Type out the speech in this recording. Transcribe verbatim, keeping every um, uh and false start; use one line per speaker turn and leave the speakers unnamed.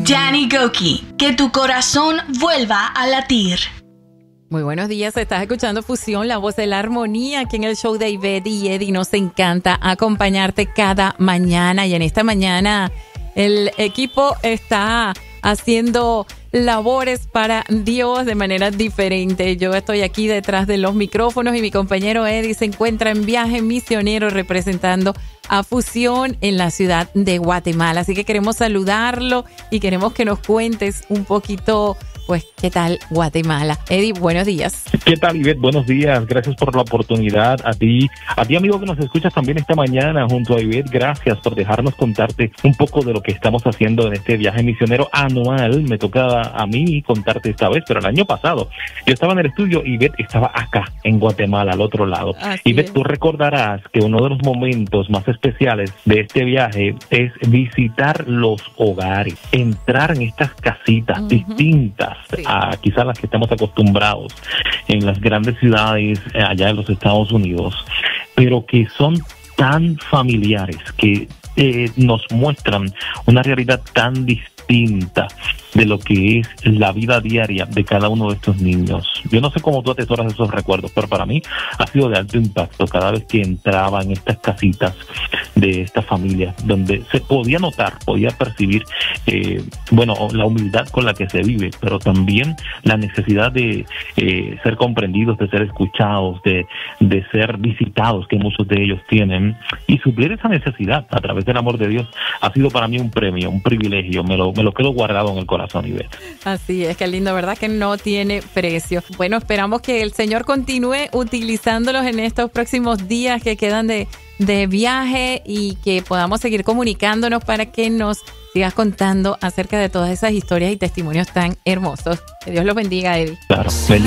Danny Gokey, que tu corazón vuelva a latir.
Muy buenos días, estás escuchando Fusión, la voz de la armonía, aquí en el show de Ivette y Eddie. Nos encanta acompañarte cada mañana, y en esta mañana el equipo está haciendo labores para Dios de manera diferente. Yo estoy aquí detrás de los micrófonos y mi compañero Eddie se encuentra en viaje misionero representando a Fusión en la ciudad de Guatemala. Así que queremos saludarlo y queremos que nos cuentes un poquito, pues, ¿qué tal Guatemala? Eddie, buenos días.
¿Qué tal, Ivette? Buenos días. Gracias por la oportunidad. A ti, a ti, amigo, que nos escuchas también esta mañana junto a Ivette, gracias por dejarnos contarte un poco de lo que estamos haciendo en este viaje misionero anual. Me toca a mí contarte esta vez, pero el año pasado yo estaba en el estudio y Ivette estaba acá, en Guatemala, al otro lado. Ivette, tú recordarás que uno de los momentos más especiales de este viaje es visitar los hogares, entrar en estas casitas uh-huh. distintas sí. a quizás las que estamos acostumbrados en las grandes ciudades allá en los Estados Unidos, pero que son tan familiares, que eh, nos muestran una realidad tan distinta de lo que es la vida diaria de cada uno de estos niños. Yo no sé cómo tú atesoras esos recuerdos, pero para mí ha sido de alto impacto cada vez que entraba en estas casitas de estas familias, donde se podía notar, podía percibir, eh, bueno, la humildad con la que se vive, pero también la necesidad de eh, ser comprendidos, de ser escuchados, de, de ser visitados, que muchos de ellos tienen, y suplir esa necesidad a través del amor de Dios ha sido para mí un premio, un privilegio. Me lo, me lo quedo guardado en el corazón.
Así es, que lindo, ¿verdad? Que no tiene precio. Bueno, esperamos que el Señor continúe utilizándolos en estos próximos días que quedan de, de viaje, y que podamos seguir comunicándonos para que nos sigas contando acerca de todas esas historias y testimonios tan hermosos. Que Dios los bendiga, Eddie.
Claro, bendiciones.